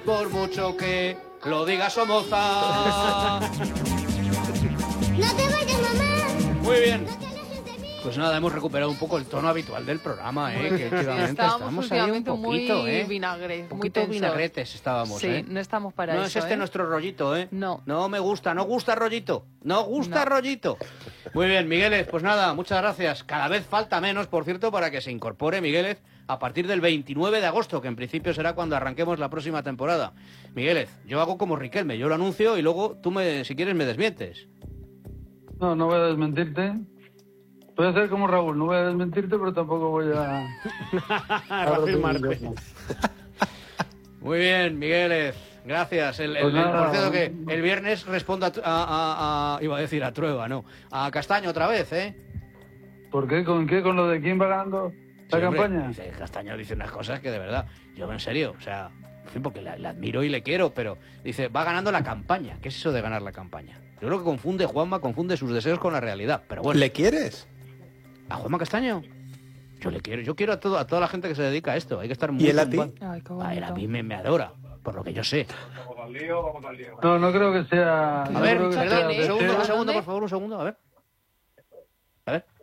Por mucho que lo diga Somoza. ¡No te vayas, mamá! Muy bien. ¡No te alejes de mí! Pues nada, hemos recuperado un poco el tono habitual del programa, que últimamente Estábamos ahí un últimamente poquito, muy vinagre, un muy poquito tensos. vinagretes estábamos, Sí, no estamos para no eso, es este nuestro rollito, No. No me gusta, no gusta rollito, no gusta No. rollito. Muy bien, Migueles, pues nada, muchas gracias. Cada vez falta menos, por cierto, para que se incorpore Migueles a partir del 29 de agosto, que en principio será cuando arranquemos la próxima temporada. Migueles, yo hago como Riquelme, yo lo anuncio y luego tú, si quieres, me desmientes. No, no voy a desmentirte. Voy a hacer como Raúl, no voy a desmentirte, pero tampoco voy a reafirmarte. Muy bien, Migueles, gracias. Pues nada. Por cierto que el viernes respondo iba a decir a Trueba, no, a Castaño otra vez, ¿eh? ¿Por qué? ¿Con qué? ¿Con lo de quién va ganando la Sí, hombre, campaña? dice, Castaño dice unas cosas que de verdad, yo en serio, o sea, en fin, porque le admiro y le quiero, pero dice, va ganando la campaña. ¿Qué es eso de ganar la campaña? Yo creo que Juanma confunde sus deseos con la realidad, pero bueno. ¿Le quieres? ¿A Juanma Castaño? Yo quiero a toda la gente que se dedica a esto, hay que estar muy... ¿Y él a ti? Ay, qué A él a bonito. mí me adora, por lo que yo sé. No, no creo que sea... A ver, creo que perdón, sea un segundo, deseo. un segundo, ¿Dónde? por favor, un segundo, a ver. A ver.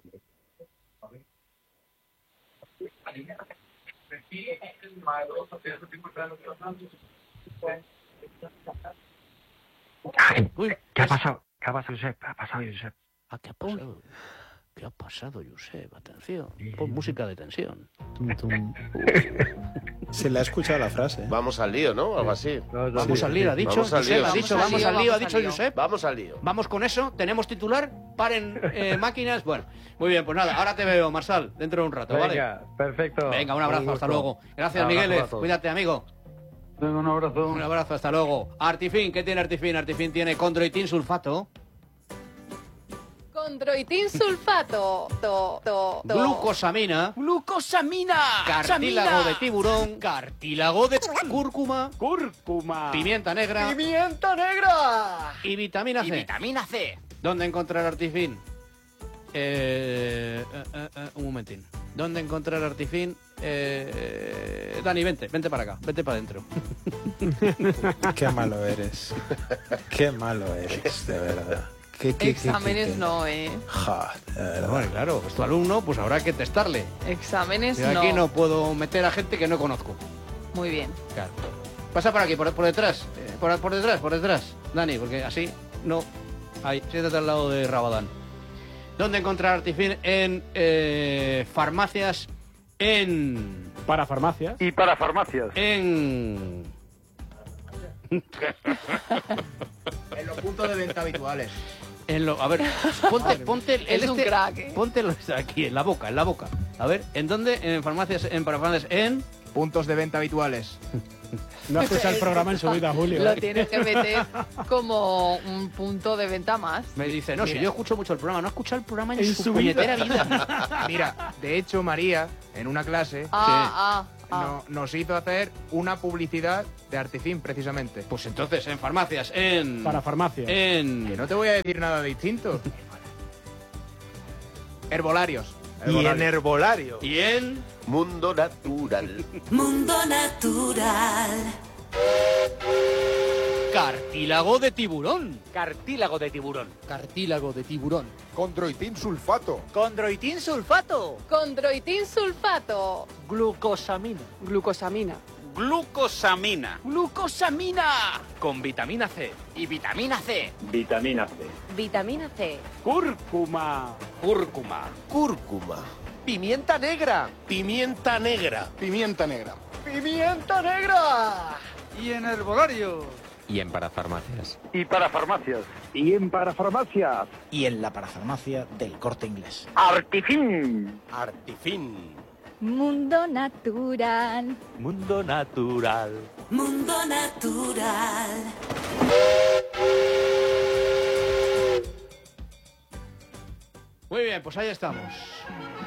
Uy, ¿Qué ha pasado? ¿Qué ha pasado, Josep? ¿Qué ha pasado, Josep? ¿Qué ha pasado? ¿Qué ha pasado, Josep? Atención, pon música de tensión. Se le ha escuchado la frase. Vamos al lío, ¿no? Algo así. Vamos al lío, ha dicho. Vamos al Josep lío. ha dicho, vamos al lío, ha dicho Josep. Vamos al lío. Vamos con eso, tenemos titular, paren máquinas. Bueno, muy bien, pues nada, ahora te veo, Marsal, dentro de un rato, ¿vale? Venga, perfecto. Venga, un abrazo, hasta luego. Gracias, Abrazo Migueles, a todos. cuídate, amigo. Venga, un abrazo. Un abrazo, hasta luego. Artifin, ¿qué tiene Artifin? Artifin tiene condroitin sulfato, Condroitin sulfato. glucosamina, cartílago de tiburón, cartílago de cúrcuma, pimienta negra y vitamina C. ¿Dónde encontrar Artifin? Un momentín. ¿Dónde encontrar Artifin? Dani, vente para acá, vente para adentro. Qué malo eres. Qué malo eres, de verdad. ¿Qué? Exámenes no, Ja, de verdad. Bueno, claro, es tu alumno, pues habrá que testarle. Exámenes Yo aquí no puedo meter a gente que no conozco. Muy bien. Claro. Pasa por aquí, por detrás. Por detrás. Dani, porque así no. Ahí, siéntate al lado de Rabadán. ¿Dónde encontrar Artifin? En farmacias, Para farmacias. Y para farmacias. en En los puntos de venta habituales. a ver, ponte Es un crack, ¿eh? Póntelo aquí, en la boca. A ver, ¿en dónde? En farmacias, para farmacias, en... Puntos de venta habituales. No escucha el programa en su vida, Julio. Lo tienes que meter como un punto de venta más. Me dice, no, si Mira. yo escucho mucho el programa, no he escuchado el programa en En su su puñetera vida. Mira, de hecho, María, en una clase, nos hizo hacer una publicidad de Artifin, precisamente. Pues entonces, en farmacias, en... Para farmacias. Que En... no te voy a decir nada distinto. Herbolarios. Y en herbolario. Y en... Mundo natural. Mundo natural. Cartílago de tiburón. Cartílago de tiburón. Cartílago de tiburón. Condroitin sulfato. Condroitin sulfato. Condroitin sulfato. Glucosamina. Glucosamina. Glucosamina. Glucosamina. Con vitamina C. Y vitamina C. Vitamina C. Vitamina C. Cúrcuma. Cúrcuma. Cúrcuma. Pimienta negra. Pimienta negra. Pimienta negra. Pimienta negra. Y en herbolario. Y en parafarmacias. Y para farmacias. Y en parafarmacias. Y en la parafarmacia del Corte Inglés. Artifin. Artifin. Mundo natural. Mundo natural. Mundo natural. Muy bien, pues ahí estamos.